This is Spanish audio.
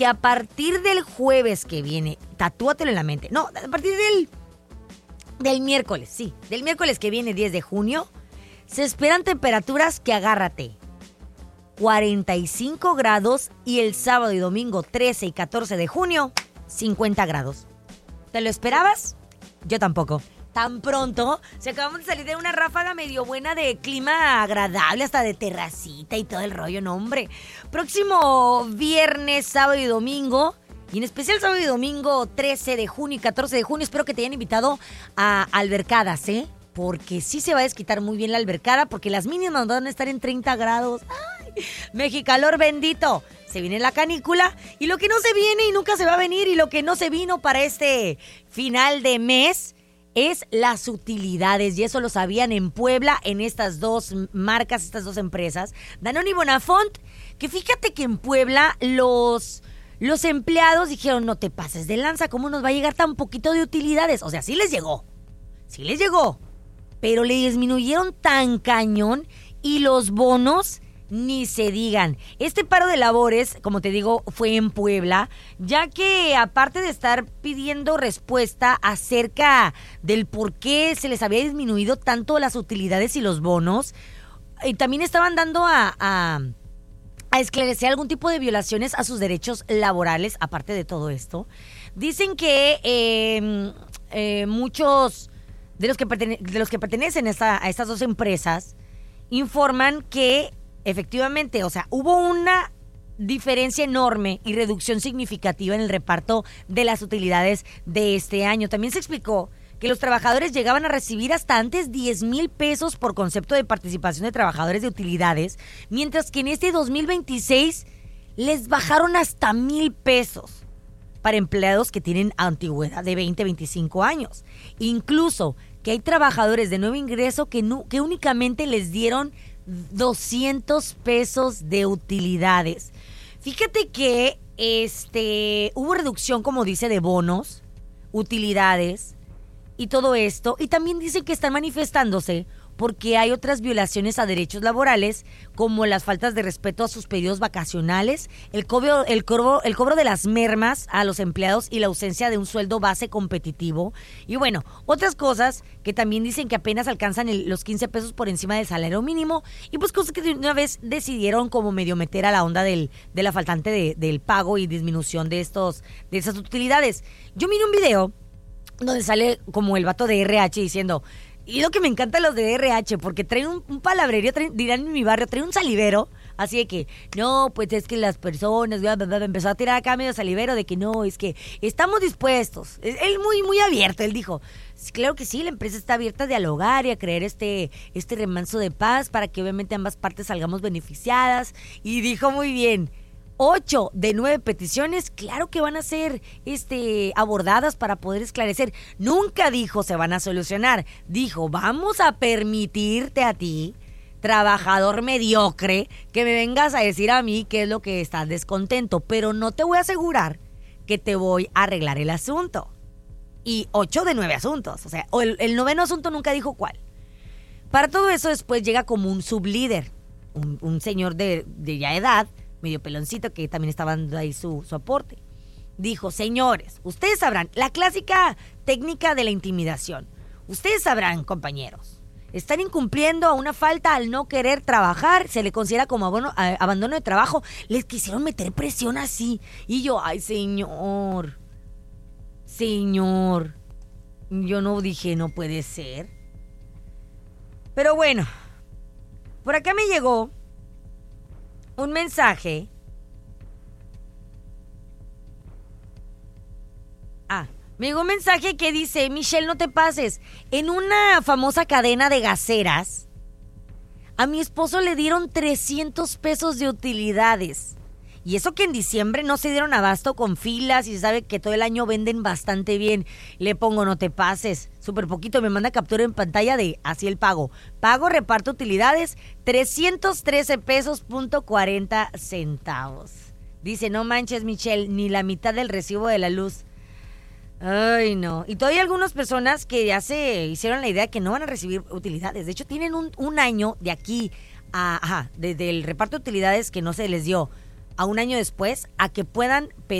que a partir del jueves que viene, tatúatelo en la mente. No, a partir del miércoles, sí. Del miércoles que viene, 10 de junio, se esperan temperaturas que agárrate. 45 grados y el sábado y domingo 13 y 14 de junio, 50 grados. ¿Te lo esperabas? Yo tampoco. Tan pronto, se acabamos de salir de una ráfaga medio buena de clima agradable, hasta de terracita y todo el rollo, no hombre. Próximo viernes, sábado y domingo, y en especial sábado y domingo 13 de junio y 14 de junio, espero que te hayan invitado a albercadas, ¿eh? Porque sí se va a desquitar muy bien la albercada, porque las mínimas van a estar en 30 grados. ¡Ay! Mexicalor bendito. Se viene la canícula, y lo que no se viene y nunca se va a venir, y lo que no se vino para este final de mes, es las utilidades, y eso lo sabían en Puebla, en estas dos marcas, estas dos empresas, Danone y Bonafont, que fíjate que en Puebla los empleados dijeron, no te pases de lanza, ¿cómo nos va a llegar tan poquito de utilidades? O sea, sí les llegó, pero le disminuyeron tan cañón, y los bonos ni se digan. Este paro de labores, como te digo, fue en Puebla, ya que aparte de estar pidiendo respuesta acerca del por qué se les había disminuido tanto las utilidades y los bonos, también estaban dando a esclarecer algún tipo de violaciones a sus derechos laborales, aparte de todo esto. Dicen que muchos de los que pertenecen a estas dos empresas informan que efectivamente, o sea, hubo una diferencia enorme y reducción significativa en el reparto de las utilidades de este año. También se explicó que los trabajadores llegaban a recibir hasta antes 10,000 pesos por concepto de participación de trabajadores de utilidades, mientras que en este 2026 les bajaron hasta 1,000 pesos para empleados que tienen antigüedad de 20, 25 años. Incluso que hay trabajadores de nuevo ingreso que únicamente les dieron 200 pesos de utilidades. Fíjate que hubo reducción, como dice, de bonos, utilidades y todo esto. Y también dicen que están manifestándose porque hay otras violaciones a derechos laborales, como las faltas de respeto a sus periodos vacacionales, el cobro de las mermas a los empleados y la ausencia de un sueldo base competitivo. Y bueno, otras cosas que también dicen que apenas alcanzan los 15 pesos por encima del salario mínimo, y pues cosas que de una vez decidieron como medio meter a la onda de la faltante del pago y disminución de esas utilidades. Yo miré un video donde sale como el vato de RH diciendo... Y lo que me encanta los de RH, porque traen un palabrerío, dirán en mi barrio, traen un salivero, así de que, no, pues es que las personas, empezó a tirar acá medio salivero de que no, es que estamos dispuestos. Él muy, muy abierto, él dijo, claro que sí, la empresa está abierta a dialogar y a crear este remanso de paz para que obviamente ambas partes salgamos beneficiadas, y dijo muy bien, 8 de 9 peticiones, claro que van a ser abordadas para poder esclarecer. Nunca dijo se van a solucionar. Dijo, vamos a permitirte a ti, trabajador mediocre, que me vengas a decir a mí qué es lo que estás descontento, pero no te voy a asegurar que te voy a arreglar el asunto. Y 8 de 9 asuntos, o sea, el noveno asunto nunca dijo cuál. Para todo eso después llega como un sublíder, un señor de ya edad, medio peloncito, que también estaba dando ahí su aporte. Dijo, señores, ustedes sabrán, la clásica técnica de la intimidación. Ustedes sabrán, compañeros, están incumpliendo a una falta al no querer trabajar, se le considera como abandono de trabajo. Les quisieron meter presión así. Y yo, ay, señor, yo no dije, no puede ser. Pero bueno, por acá me llegó un mensaje. Me llegó un mensaje que dice, Michelle, no te pases. En una famosa cadena de gaseras, a mi esposo le dieron 300 pesos de utilidades. Y eso que en diciembre no se dieron abasto con filas y se sabe que todo el año venden bastante bien. Le pongo, no te pases, súper poquito, me manda captura en pantalla de así el pago. Pago, reparto utilidades, 313 pesos punto 40 centavos. Dice, no manches, Michelle, ni la mitad del recibo de la luz. Ay, no. Y todavía hay algunas personas que ya se hicieron la idea que no van a recibir utilidades. De hecho, tienen un año de aquí desde el reparto de utilidades que no se les dio. a un año después a que puedan pedir